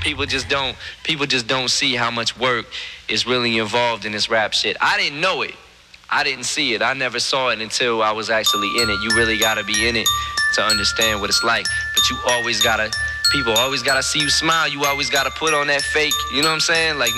people just don't see how much work is really involved in this rap shit. I didn't know it. I didn't see it. I never saw it until I was actually in it. You really gotta be in it to understand what it's like. But people always gotta see you smile. You always gotta put on that fake, you know what I'm saying? Like